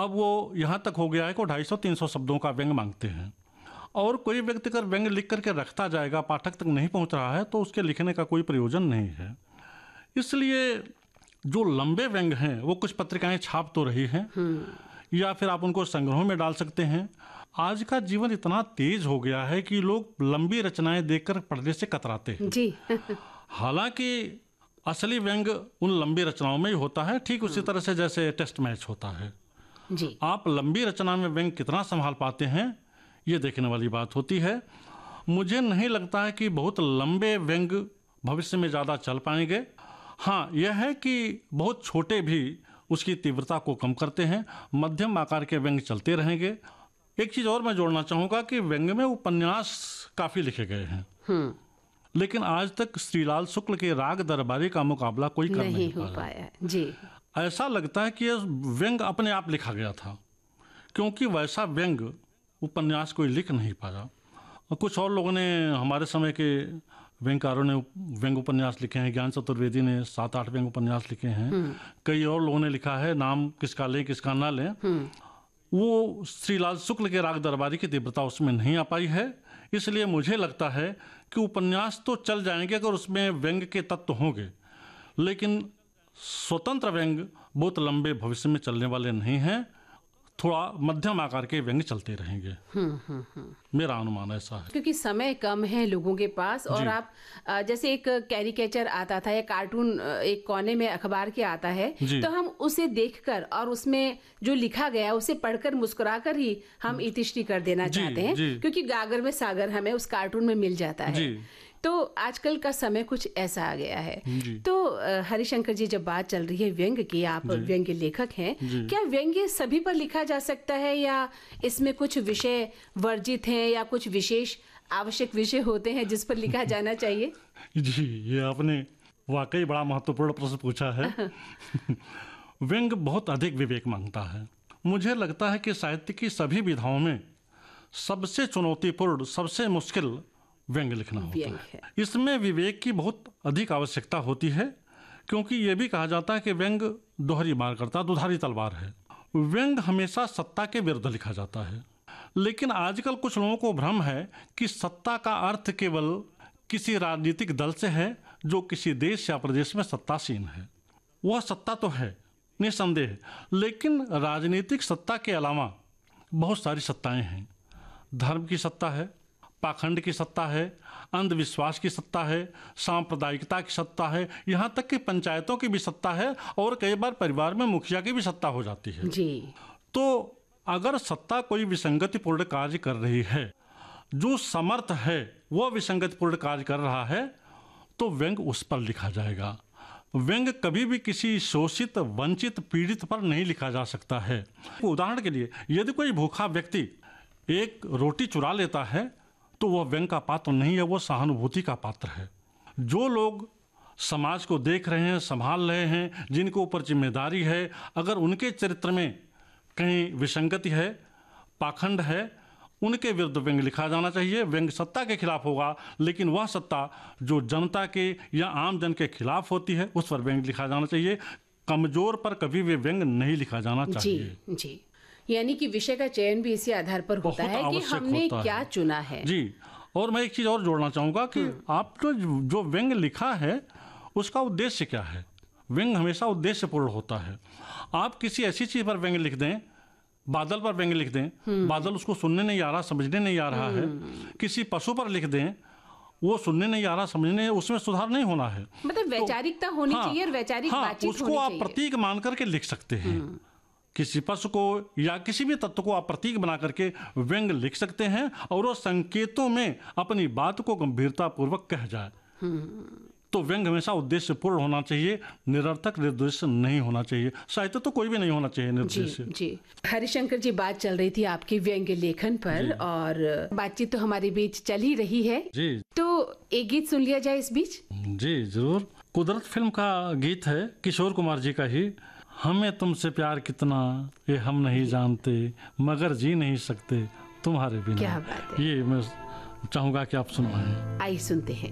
अब वो यहाँ तक हो गया है कि 250-300 शब्दों का व्यंग मांगते हैं। और कोई व्यक्ति अगर व्यंग लिख करके रखता जाएगा, पाठक तक नहीं पहुँच रहा है, तो उसके लिखने का कोई प्रयोजन नहीं है। इसलिए जो लंबे व्यंग हैं वो कुछ पत्रिकाएं छाप तो रही हैं, या फिर आप उनको संग्रहों में डाल सकते हैं। आज का जीवन इतना तेज हो गया है कि लोग लंबी रचनाएं देखकर पढ़ने से कतराते हैं जी। हालांकि असली व्यंग उन लंबी रचनाओं में ही होता है, ठीक उसी तरह से जैसे टेस्ट मैच होता है जी। आप लंबी रचना में व्यंग कितना संभाल पाते हैं, ये देखने वाली बात होती है। मुझे नहीं लगता है कि बहुत लंबे व्यंग भविष्य में ज़्यादा चल पाएंगे। हाँ, यह है कि बहुत छोटे भी उसकी तीव्रता को कम करते हैं। मध्यम आकार के व्यंग चलते रहेंगे। एक चीज़ और मैं जोड़ना चाहूँगा कि व्यंग में उपन्यास काफ़ी लिखे गए हैं, लेकिन आज तक श्रीलाल शुक्ल के राग दरबारी का मुकाबला कोई कर नहीं हो पाया जी। ऐसा लगता है कि यह व्यंग अपने आप लिखा गया था, क्योंकि वैसा व्यंग उपन्यास कोई लिख नहीं पाया। कुछ और लोगों ने, हमारे समय के व्यंगकारों ने व्यंग उपन्यास लिखे हैं। ज्ञान चतुर्वेदी ने 7-8 व्यंग उपन्यास लिखे हैं। कई और लोगों ने लिखा है, नाम किसका लें किसका ना लें। वो श्रीलाल शुक्ल के राग दरबारी की तीव्रता उसमें नहीं आ पाई है। इसलिए मुझे लगता है कि उपन्यास तो चल जाएंगे अगर उसमें व्यंग के तत्व होंगे, लेकिन स्वतंत्र व्यंग बहुत लंबे भविष्य में चलने वाले नहीं हैं। थोड़ा मध्यम आकार के व्यंग चलते रहेंगे। मेरा अनुमान ऐसा है, क्योंकि समय कम है लोगों के पास। और आप जैसे एक कैरिकेचर आता था या कार्टून एक कोने में अखबार के आता है, तो हम उसे देखकर और उसमें जो लिखा गया उसे पढ़कर मुस्कुराकर ही हम इतिश्री कर देना चाहते हैं, क्योंकि गागर में सागर हमें उस कार्टून में मिल जाता है। तो आजकल का समय कुछ ऐसा आ गया है। तो हरिशंकर जी, जब बात चल रही है व्यंग की, आप व्यंग लेखक हैं, क्या व्यंग सभी पर लिखा जा सकता है या इसमें कुछ विषय वर्जित हैं या कुछ विशेष आवश्यक विषय होते हैं जिस पर लिखा जाना चाहिए? जी, ये आपने वाकई बड़ा महत्वपूर्ण प्रश्न पूछा है। व्यंग बहुत अधिक विवेक मांगता है। मुझे लगता है कि साहित्य की सभी विधाओं में सबसे चुनौतीपूर्ण, सबसे मुश्किल व्यंग लिखना होता है। इसमें विवेक की बहुत अधिक आवश्यकता होती है, क्योंकि यह भी कहा जाता है कि व्यंग दोहरी मार करता दुधारी तलवार है। व्यंग हमेशा सत्ता के विरुद्ध लिखा जाता है, लेकिन आजकल कुछ लोगों को भ्रम है कि सत्ता का अर्थ केवल किसी राजनीतिक दल से है जो किसी देश या प्रदेश में सत्तासीन है। वह सत्ता तो है निसंदेह, लेकिन राजनीतिक सत्ता के अलावा बहुत सारी सत्ताएं हैं। धर्म की सत्ता है, पाखंड की सत्ता है, अंधविश्वास की सत्ता है, सांप्रदायिकता की सत्ता है, यहाँ तक कि पंचायतों की भी सत्ता है, और कई बार परिवार में मुखिया की भी सत्ता हो जाती है जी। तो अगर सत्ता कोई विसंगतिपूर्ण कार्य कर रही है, जो समर्थ है वह विसंगतिपूर्ण कार्य कर रहा है, तो व्यंग उस पर लिखा जाएगा। व्यंग कभी भी किसी शोषित, वंचित, पीड़ित पर नहीं लिखा जा सकता है। उदाहरण के लिए, यदि कोई भूखा व्यक्ति एक रोटी चुरा लेता है तो वह व्यंग का पात्र नहीं है, वह सहानुभूति का पात्र है। जो लोग समाज को देख रहे हैं, संभाल रहे हैं, जिनके ऊपर जिम्मेदारी है, अगर उनके चरित्र में कहीं विसंगति है, पाखंड है, उनके विरुद्ध व्यंग लिखा जाना चाहिए। व्यंग सत्ता के खिलाफ होगा, लेकिन वह सत्ता जो जनता के या आम जन के खिलाफ होती है उस पर व्यंग लिखा जाना चाहिए। कमजोर पर कभी भी व्यंग नहीं लिखा जाना चाहिए। जी। यानी कि विषय का चयन भी इसी आधार पर होता है कि हमने क्या चुना है। जी। और मैं एक चीज और जोड़ना चाहूंगा कि आपने जो व्यंग लिखा है उसका उद्देश्य क्या है। व्यंग हमेशा उद्देश्यपूर्ण होता है। आप किसी ऐसी चीज पर व्यंग लिख दें, बादल पर व्यंग लिख दें, बादल उसको सुनने नहीं आ रहा, समझने नहीं आ रहा है। किसी पशु पर लिख दें, वो सुनने नहीं आ रहा, समझने, उसमें सुधार नहीं होना है। मतलब वैचारिकता होनी चाहिए और वैचारिक बातचीत होनी चाहिए। उसको आप प्रतीक मान करके लिख सकते हैं। किसी पशु को या किसी भी तत्व को आप प्रतीक बना करके व्यंग लिख सकते हैं, और वो संकेतों में अपनी बात को गंभीरता पूर्वक कह जाए। तो व्यंग हमेशा उद्देश्यपूर्ण होना चाहिए, निरर्थक निर्देश नहीं होना चाहिए। साहित्य तो कोई भी नहीं होना चाहिए निर्देश। जी। हरिशंकर जी, बात चल रही थी आपके व्यंग लेखन पर, और बातचीत तो हमारे बीच चल ही रही है। जी। तो एक गीत सुन लिया जाए इस बीच। जी जरूर। कुदरत फिल्म का गीत है, किशोर कुमार जी का ही। हमें तुमसे प्यार कितना ये हम नहीं जानते, मगर जी नहीं सकते तुम्हारे बिना। क्या बात है। ये मैं चाहूंगा कि आप सुनवाएं। आइए सुनते हैं।